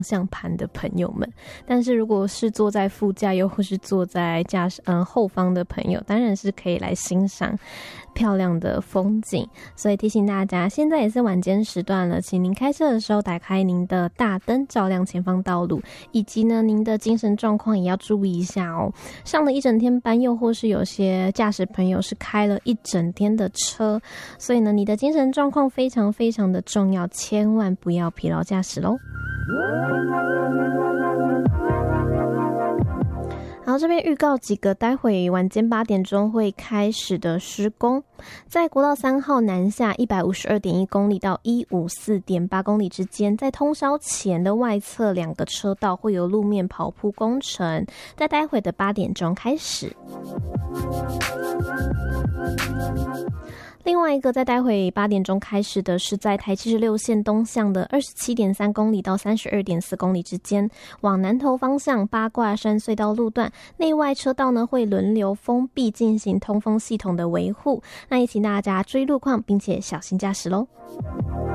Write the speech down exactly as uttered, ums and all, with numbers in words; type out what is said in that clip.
向盘的朋友们，但是如果是坐在副驾又或是坐在驾驶嗯后方的朋友，当然是可以来欣赏漂亮的风景。所以提醒大家，现在也是晚间时段了，请您开车的时候打开您的大灯，照亮前方道路，以及呢您的精神状况也要注意一下哦。上了一整天班，又或是有些驾驶朋友是开了一整天的车，所以呢你的精神状况非常非常的重要，千万不要疲劳驾驶咯。好，这边预告几个待会晚间八点钟会开始的施工。在国道三号南下 一百五十二点一公里到 一百五十四点八公里之间，在通霄前的外侧两个车道会有路面刨铺工程，在待会的八点钟开始。另外一个在待会八点钟开始的是在台七十六线东向的 二十七点三公里到 三十二点四公里之间，往南投方向八卦山隧道路段内外车道呢会轮流封闭进行通风系统的维护，那也请大家注意路况并且小心驾驶咯。